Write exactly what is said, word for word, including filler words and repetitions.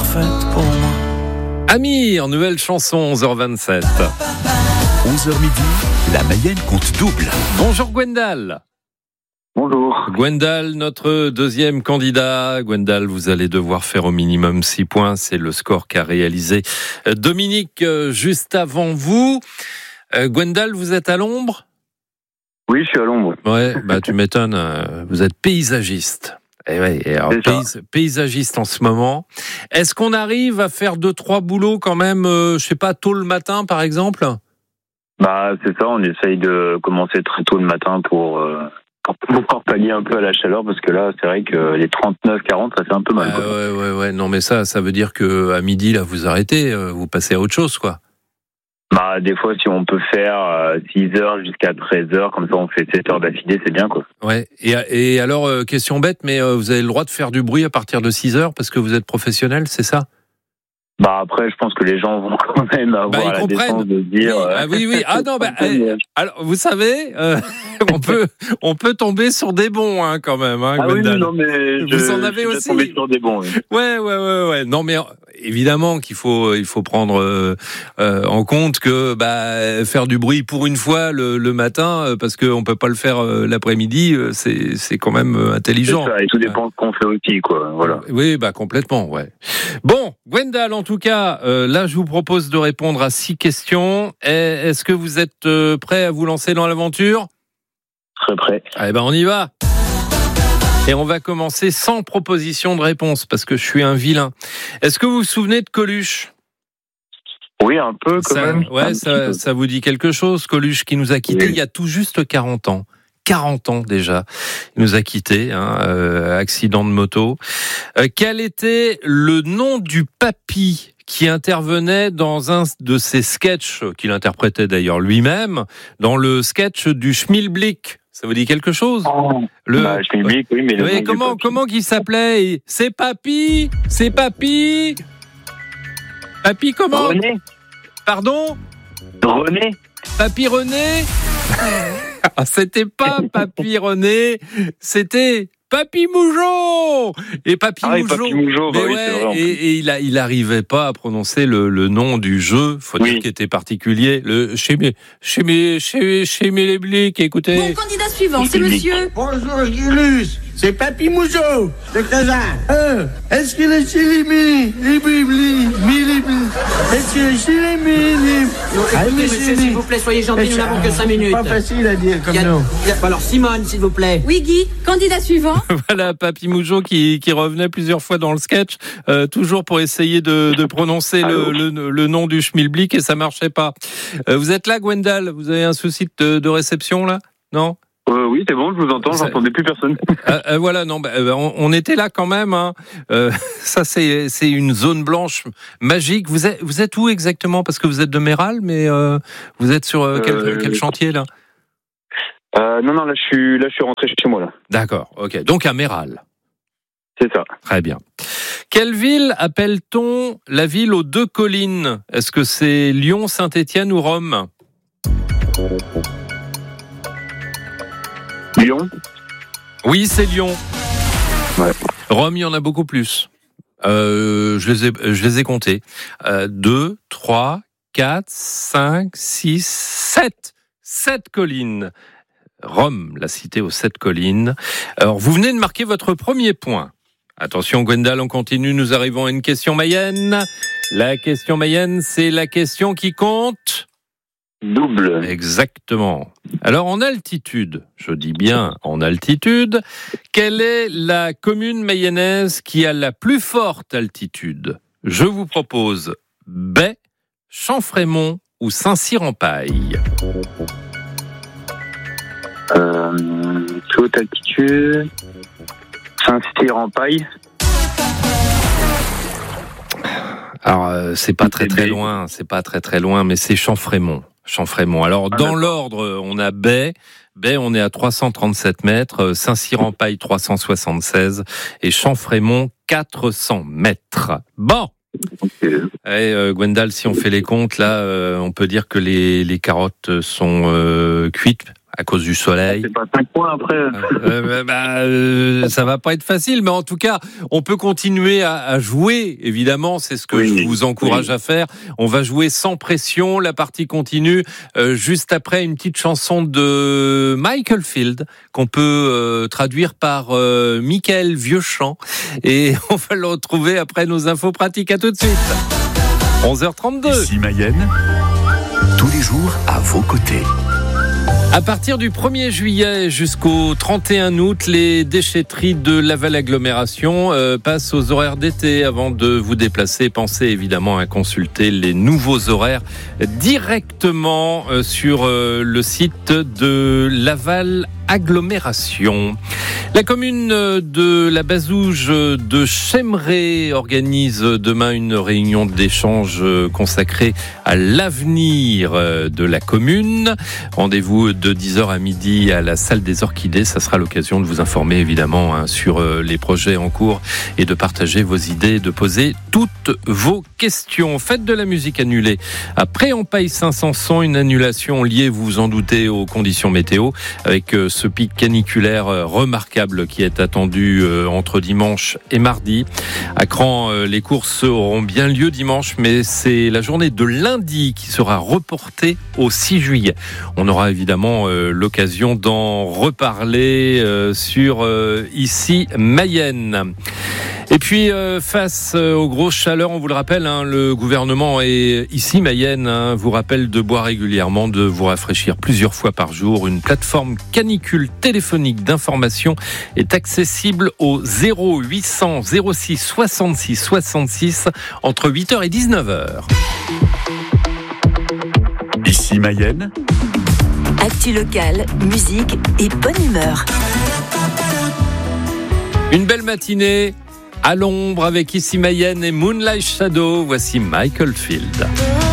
parfaite pour moi. Amir, nouvelle chanson, onze heures vingt-sept. onze heures midi, la Mayenne compte double. Bonjour Gwendal. Bonjour. Gwendal, notre deuxième candidat. Gwendal, vous allez devoir faire au minimum six points. C'est le score qu'a réalisé Dominique juste avant vous. Euh, Gwendal, vous êtes à l'ombre ? Oui, je suis à l'ombre. Ouais, bah tu m'étonnes. Vous êtes paysagiste. Et ouais, et alors, pays, paysagiste en ce moment. Est-ce qu'on arrive à faire deux, trois boulots quand même, euh, je sais pas, tôt le matin par exemple ? Bah, c'est ça, on essaye de commencer très tôt le matin pour, euh, pour pouvoir pallier un peu à la chaleur, parce que là, c'est vrai que les trente-neuf quarante, ça fait un peu mal. Quoi. Euh, ouais, ouais, ouais. Non, mais ça, ça veut dire que à midi, là, vous arrêtez, vous passez à autre chose, quoi. Bah, des fois, si on peut faire six heures jusqu'à treize heures, comme ça on fait sept heures d'affilée, c'est bien, quoi. Ouais. Et, et alors, euh, question bête, mais euh, vous avez le droit de faire du bruit à partir de six heures parce que vous êtes professionnel, c'est ça ? Bah, après, je pense que les gens vont quand même avoir bah, la décence de dire... Oui, ah, oui, oui. Ah non, bah, euh, alors, vous savez, euh, on peut, on peut tomber sur des bons, hein, quand même, hein, ah Gwendal. oui, non, mais vous je, en avez je aussi. tomber sur des bons. Oui. Ouais, ouais, ouais, ouais. Non, mais évidemment qu'il faut, il faut prendre euh, euh, en compte que bah, faire du bruit pour une fois le, le matin, euh, parce qu'on peut pas le faire euh, l'après-midi, euh, c'est, c'est quand même euh, intelligent. C'est ça, et tout dépend de ce qu'on fait aussi, quoi. Voilà. Oui, bah complètement, ouais. Bon, Gwendal, en tout cas, euh, là, je vous propose de répondre à six questions. Et est-ce que vous êtes euh, prêt à vous lancer dans l'aventure ? Très prêt. Eh ben, on y va. Et on va commencer sans proposition de réponse, parce que je suis un vilain. Est-ce que vous vous souvenez de Coluche ? Oui, un peu quand ça, même. Ouais, ça, ça vous dit quelque chose, Coluche, qui nous a quittés oui. il y a tout juste quarante ans. quarante ans déjà, il nous a quittés, hein, euh, accident de moto. Euh, quel était le nom du papy qui intervenait dans un de ses sketchs, qu'il interprétait d'ailleurs lui-même, dans le sketch du Schmilblick ? Ça vous dit quelque chose ? Oh, le bah, Schmilblick, oui, mais le oui, comment comment qu'il s'appelait ? C'est papy, c'est papy. Papy comment ? René. Pardon ? René. Papy René ? C'était pas Papy René, c'était Papy Mougeot. Et Papy ah, Mougeot, Papy Mougeot, mais bah oui, ouais, c'est vrai, et, et il a, il arrivait pas à prononcer le, le nom du jeu. Faut oui. dire qu'il était particulier. Le chez mes, chez mes, chez chez mes Lébliques, écoutez. Bon, candidat suivant, c'est monsieur. Bonjour Gilus, c'est Papy Mougeot de Kazan. Euh, est-ce qu'il est chez les mini, les bibli, milibli, est-ce qu'il est chez les mini? Écoutez, monsieur, s'il vous plaît, soyez gentil, nous n'avons que cinq minutes. Pas facile à dire comme nom. Alors Simone, s'il vous plaît. Oui, Guy, candidat suivant. Voilà, Papy Mougeot qui, qui revenait plusieurs fois dans le sketch, euh, toujours pour essayer de, de prononcer le, le, le nom du Schmilblick, et ça marchait pas. Euh, vous êtes là, Gwendal ? Vous avez un souci de, de réception là ? Non ? Euh, oui, c'est bon, je vous entends, ça... j'entendais plus personne. euh, euh, voilà, non, bah, on, on était là quand même. Hein. Euh, ça, c'est, c'est une zone blanche magique. Vous êtes, vous êtes où exactement ? Parce que vous êtes de Méral, mais euh, vous êtes sur euh, quel, euh... quel chantier là ? euh, Non, non, là je suis, là je suis rentré chez moi là. D'accord, ok. Donc à Méral. C'est ça. Très bien. Quelle ville appelle-t-on la ville aux deux collines ? Est-ce que c'est Lyon, Saint-Étienne ou Rome ? Lyon ? Oui, c'est Lyon. Ouais. Rome, il y en a beaucoup plus. Euh, je les ai, je les ai comptés. Euh, deux, trois, quatre, cinq, six, sept. Sept collines. Rome, la cité aux sept collines. Alors, vous venez de marquer votre premier point. Attention, Gwendal, on continue. Nous arrivons à une question Mayenne. La question Mayenne, c'est la question qui compte. Double. Exactement. Alors, en altitude, je dis bien en altitude, quelle est la commune mayonnaise qui a la plus forte altitude ? Je vous propose Baie, Chanfrémont ou Saint-Cyr-en-Paille. Euh, plus haute altitude, Saint-Cyr-en-Paille. Alors, euh, c'est pas très très loin, c'est pas très très loin, mais c'est Chanfrémont. Chanfrémont. Alors, ah, dans d'accord. l'ordre, on a Baie. Baie, on est à trois cent trente-sept mètres. Saint-Cyr-en-Paille, trois cent soixante-seize. Et Chanfrémont, quatre cents mètres. Bon. Okay. Et euh, Gwendal, si on fait les comptes, là, euh, on peut dire que les, les carottes sont euh, cuites. à cause du soleil. C'est pas cinq points après. Euh, bah, euh, ça va pas être facile, mais en tout cas, on peut continuer à, à jouer. Évidemment, c'est ce que oui, je vous encourage oui. à faire. On va jouer sans pression. La partie continue euh, juste après une petite chanson de Michael Field qu'on peut euh, traduire par euh, Michael Vieuxchamp. Et on va le retrouver après nos infos pratiques. À tout de suite. onze heures trente-deux. Ici Mayenne, tous les jours à vos côtés. À partir du premier juillet jusqu'au trente et un août, les déchetteries de Laval Agglomération euh, passent aux horaires d'été. Avant de vous déplacer, pensez évidemment à consulter les nouveaux horaires directement euh, sur euh, le site de Laval Agglomération. La commune de la Bazouge de Chemray organise demain une réunion d'échange consacrée à l'avenir de la commune. Rendez-vous de dix heures à midi à la salle des Orchidées. Ça sera l'occasion de vous informer évidemment hein, sur les projets en cours et de partager vos idées, de poser toutes vos questions. Fête de la musique annulée à Pré-en-Paille-Saint-Sanson, une annulation liée, vous vous en doutez, aux conditions météo, avec ce pic caniculaire remarquable qui est attendu entre dimanche et mardi. À Cran, les courses auront bien lieu dimanche, mais c'est la journée de lundi qui sera reportée au six juillet. On aura évidemment l'occasion d'en reparler sur Ici Mayenne. Et puis, euh, face aux grosses chaleurs, on vous le rappelle, hein, le gouvernement et Ici Mayenne hein, vous rappelle de boire régulièrement, de vous rafraîchir plusieurs fois par jour. Une plateforme canicule téléphonique d'information est accessible au zéro huit cents zéro six soixante-six soixante-six entre huit heures et dix-neuf heures. Ici Mayenne, actu locale, musique et bonne humeur. Une belle matinée à l'ombre avec Ici Mayenne et Moonlight Shadow. Voici Michael Field.